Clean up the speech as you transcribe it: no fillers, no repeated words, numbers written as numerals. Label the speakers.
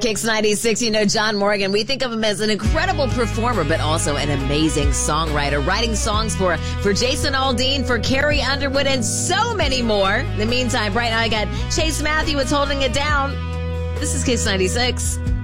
Speaker 1: Kicks 96. You know, John Morgan, we think of him as an incredible performer, but also an amazing songwriter, writing songs for Jason Aldean, for Carrie Underwood, and so many more. In the meantime, right now I got Chase Matthews holding it down. This is Kicks 96.